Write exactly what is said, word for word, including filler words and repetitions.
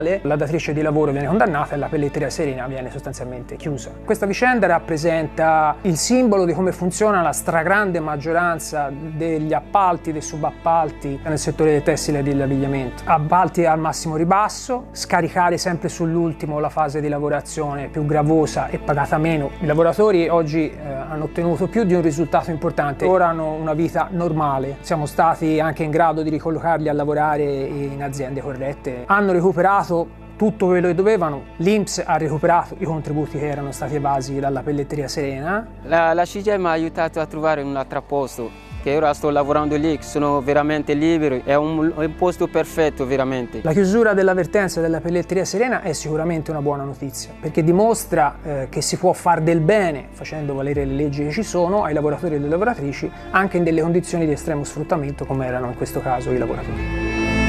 La datrice di lavoro viene condannata e la pelletteria Serena viene sostanzialmente chiusa. Questa vicenda rappresenta il simbolo di come funziona la stragrande maggioranza degli appalti, dei subappalti nel settore del tessile e dell'abbigliamento. Appalti al massimo ribasso, scaricare sempre sull'ultimo la fase di lavorazione più gravosa e pagata meno. I lavoratori oggi eh, hanno ottenuto più di un risultato importante, ora hanno una vita normale, siamo stati anche in grado di ricollocarli a lavorare in aziende corrette, hanno recuperato tutto quello che dovevano, l'I N P S ha recuperato i contributi che erano stati evasi dalla pelletteria Serena. La, la C G I mi ha aiutato a trovare un altro posto, che ora sto lavorando lì, sono veramente libero, è un, un posto perfetto veramente. La chiusura dell'avvertenza della pelletteria Serena è sicuramente una buona notizia, perché dimostra eh, che si può far del bene facendo valere le leggi che ci sono ai lavoratori e alle lavoratrici, anche in delle condizioni di estremo sfruttamento come erano in questo caso i lavoratori.